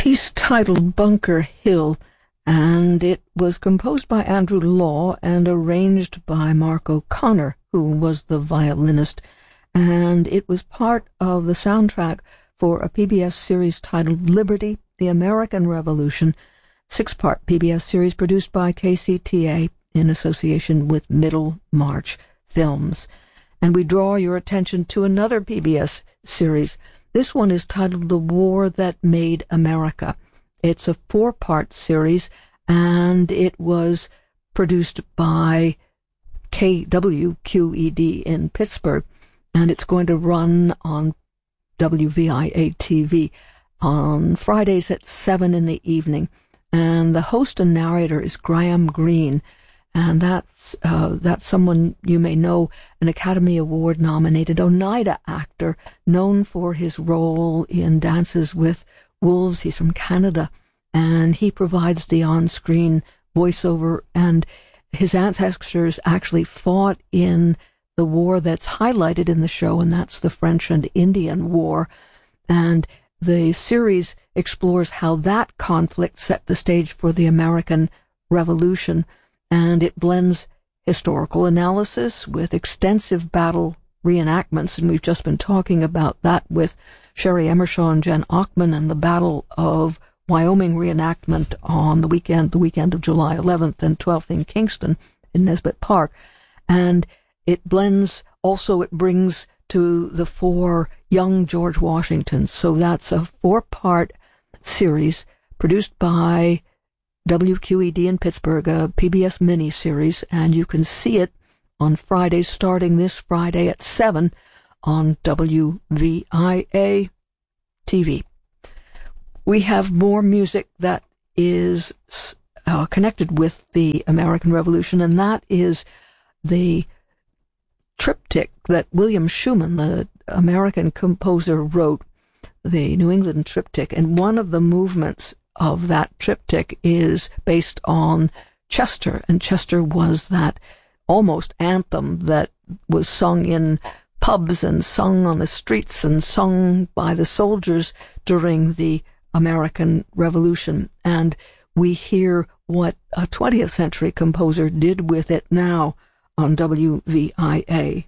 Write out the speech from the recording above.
piece titled Bunker Hill, and it was composed by Andrew Law and arranged by Mark O'Connor, who was the violinist, and it was part of the soundtrack for a PBS series titled Liberty, the American Revolution, 6-part PBS series produced by KCTA in association with Middlemarch Films. And we draw your attention to another PBS series. This one is titled The War That Made America. It's a 4-part series, and it was produced by KWQED in Pittsburgh, and it's going to run on WVIA-TV on Fridays at 7 in the evening. And the host and narrator is Graham Greene, and that's someone you may know, an Academy Award-nominated Oneida actor known for his role in Dances with Wolves. He's from Canada, and he provides the on-screen voiceover, and his ancestors actually fought in the war that's highlighted in the show, and that's the French and Indian War. And the series explores how that conflict set the stage for the American Revolution, and it blends historical analysis with extensive battle reenactments, and we've just been talking about that with Sherry Emershaw and Jen Ochman and the Battle of Wyoming reenactment on the weekend of July 11th and 12th in Kingston in Nesbitt Park. And it blends, also it brings to the fore young George Washington. So that's a 4-part series produced by WQED in Pittsburgh, a PBS mini-series, and you can see it on Fridays, starting this Friday at 7 on WVIA TV. We have more music that is connected with the American Revolution, and that is the triptych that William Schumann, the American composer, wrote, the New England Triptych, and one of the movements of that triptych is based on Chester, and Chester was that almost anthem that was sung in pubs and sung on the streets and sung by the soldiers during the American Revolution, and we hear what a 20th century composer did with it now on WVIA.